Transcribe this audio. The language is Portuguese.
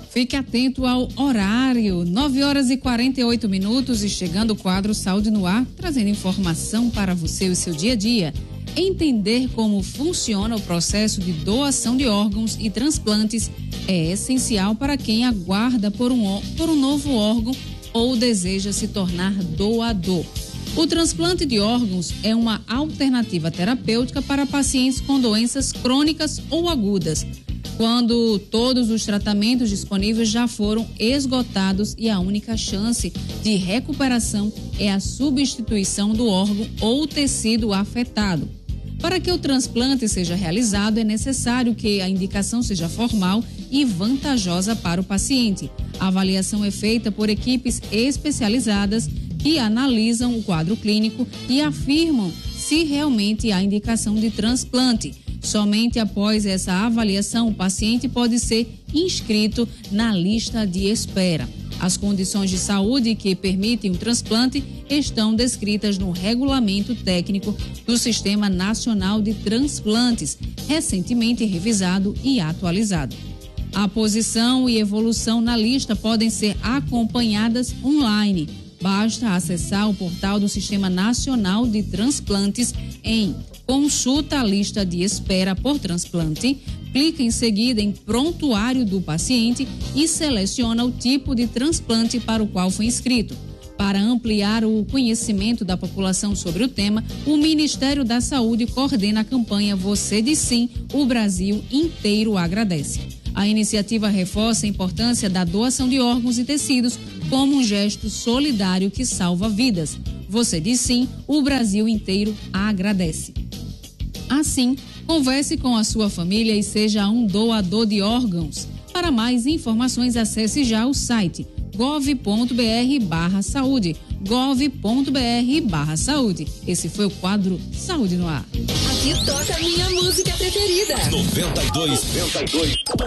Fique atento ao horário, 9h48 e chegando o quadro Saúde no Ar, trazendo informação para você e o seu dia a dia. Entender como funciona o processo de doação de órgãos e transplantes é essencial para quem aguarda por um novo órgão ou deseja se tornar doador. O transplante de órgãos é uma alternativa terapêutica para pacientes com doenças crônicas ou agudas, quando todos os tratamentos disponíveis já foram esgotados e a única chance de recuperação é a substituição do órgão ou tecido afetado. Para que o transplante seja realizado, é necessário que a indicação seja formal e vantajosa para o paciente. A avaliação é feita por equipes especializadas que analisam o quadro clínico e afirmam se realmente há indicação de transplante. Somente após essa avaliação, o paciente pode ser inscrito na lista de espera. As condições de saúde que permitem o transplante estão descritas no Regulamento Técnico do Sistema Nacional de Transplantes, recentemente revisado e atualizado. A posição e evolução na lista podem ser acompanhadas online. Basta acessar o portal do Sistema Nacional de Transplantes em Consulta a lista de espera por transplante, clica em seguida em prontuário do paciente e seleciona o tipo de transplante para o qual foi inscrito. Para ampliar o conhecimento da população sobre o tema, o Ministério da Saúde coordena a campanha Você Diz Sim, o Brasil inteiro agradece. A iniciativa reforça a importância da doação de órgãos e tecidos como um gesto solidário que salva vidas. Você Diz Sim, o Brasil inteiro agradece. Assim, converse com a sua família e seja um doador de órgãos. Para mais informações, acesse já o site gov.br/saúde, gov.br/saúde. Esse foi o quadro Saúde no Ar. Aqui toca a minha música preferida. 92.1